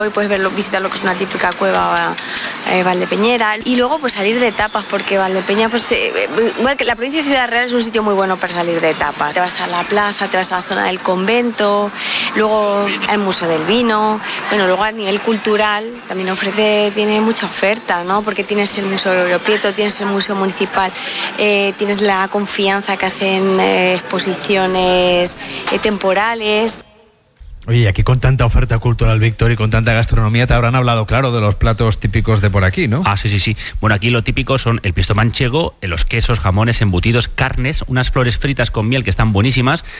Hoy puedes visitar lo que es una típica cueva valdepeñera y luego pues salir de tapas, porque Valdepeña, pues igual que la provincia de Ciudad Real, es un sitio muy bueno para salir de tapas. Te vas a la plaza, te vas a la zona del convento, luego al Museo del Vino. Bueno, luego a nivel cultural también tiene mucha oferta, ¿no? Porque tienes el Museo Gregorio Prieto, tienes el Museo Municipal, tienes la Confianza, que hacen exposiciones temporales. Oye, y aquí con tanta oferta cultural, Víctor, y con tanta gastronomía, te habrán hablado, claro, de los platos típicos de por aquí, ¿no? Ah, sí. Bueno, aquí lo típico son el pisto manchego, los quesos, jamones, embutidos, carnes, unas flores fritas con miel que están buenísimas,